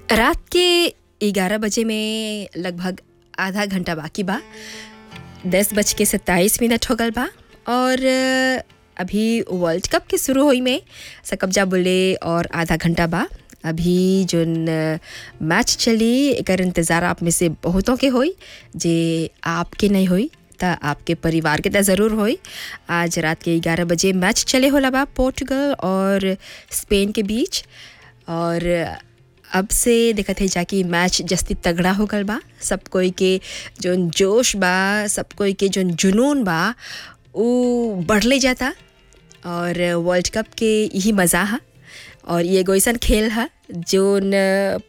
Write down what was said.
रात के 11 बजे में लगभग आधा घंटा बाकी बा। 10:27 हो गल बा और अभी वर्ल्ड कप के शुरू होई में सकब्जा बोले और आधा घंटा बा। अभी जोन मैच चली एकर इंतज़ार आप में से बहुतों के होई, जे आपके नहीं होई ता आपके परिवार के ता ज़रूर होई। आज रात के 11 बजे मैच चले होला बा पोर्टुगल और स्पेन के बीच और अब से देखत है जाकि मैच जस्ती तगड़ा हो गल बा। सब कोई के जोन जोश बा, सब कोई के जोन जुनून बा वो बढ़ले जाता और वर्ल्ड कप के यही मज़ा है और ये एगो अइसन खेल है जोन